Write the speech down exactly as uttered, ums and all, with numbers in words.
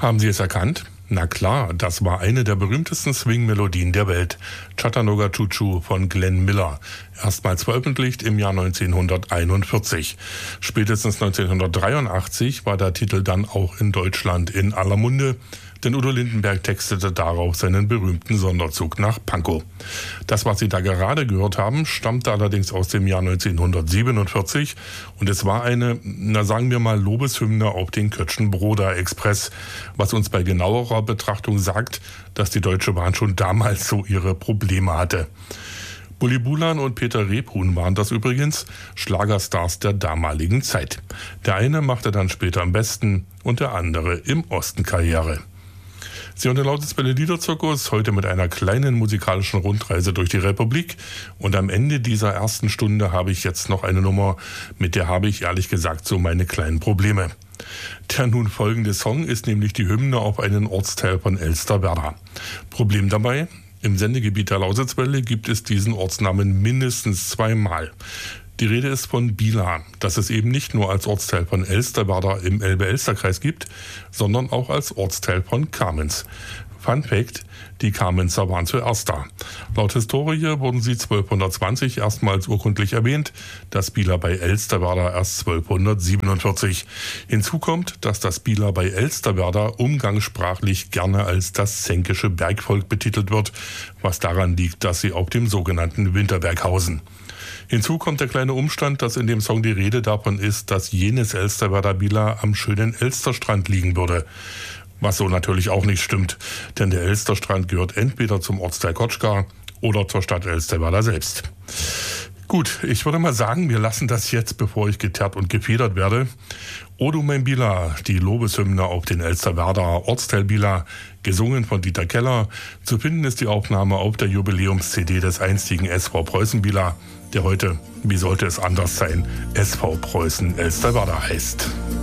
Haben Sie es erkannt? Na klar, das war eine der berühmtesten Swing-Melodien der Welt. Chattanooga Choo Choo von Glenn Miller. Erstmals veröffentlicht im Jahr neunzehnhunderteinundvierzig. Spätestens neunzehnhundertdreiundachtzig war der Titel dann auch in Deutschland in aller Munde, denn Udo Lindenberg textete darauf seinen berühmten Sonderzug nach Pankow. Das, was Sie da gerade gehört haben, stammte allerdings aus dem Jahr neunzehnhundertsiebenundvierzig und es war eine, na sagen wir mal, Lobeshymne auf den Kötschenbroda Express, was uns bei genauerer Betrachtung sagt, dass die Deutsche Bahn schon damals so ihre Probleme hatte. Bully Bulan und Peter Rebhuhn waren das übrigens, Schlagerstars der damaligen Zeit. Der eine machte dann später am besten und der andere im Osten Karriere. Sie hören den Lauterswelle Liederzirkus heute mit einer kleinen musikalischen Rundreise durch die Republik. Und am Ende dieser ersten Stunde habe ich jetzt noch eine Nummer, mit der habe ich ehrlich gesagt so meine kleinen Probleme. Der nun folgende Song ist nämlich die Hymne auf einen Ortsteil von Elsterwerda. Problem dabei? Im Sendegebiet der Lausitzwelle gibt es diesen Ortsnamen mindestens zweimal. Die Rede ist von Bieler, das es eben nicht nur als Ortsteil von Elsterwerda im Elbe-Elster-Kreis gibt, sondern auch als Ortsteil von Kamenz. Fun Fact: Die Kamenzer waren zuerst da. Laut Historie wurden sie zwölfhundertzwanzig erstmals urkundlich erwähnt, das Bieler bei Elsterwerda erst zwölfhundertsiebenundvierzig. Hinzu kommt, dass das Bieler bei Elsterwerda umgangssprachlich gerne als das zänkische Bergvolk betitelt wird, was daran liegt, dass sie auf dem sogenannten Winterberg hausen. Hinzu kommt der kleine Umstand, dass in dem Song die Rede davon ist, dass jenes Elsterwerda Bieler am schönen Elsterstrand liegen würde. Was so natürlich auch nicht stimmt, denn der Elsterstrand gehört entweder zum Ortsteil Kotschka oder zur Stadt Elsterwerda selbst. Gut, ich würde mal sagen, wir lassen das jetzt, bevor ich geteert und gefedert werde. O du mein Bieler, die Lobeshymne auf den Elsterwerda Ortsteil Bieler, gesungen von Dieter Keller. Zu finden ist die Aufnahme auf der Jubiläums-C D des einstigen S V Preußen Bieler, der heute, wie sollte es anders sein, S V Preußen Elsterwerda heißt.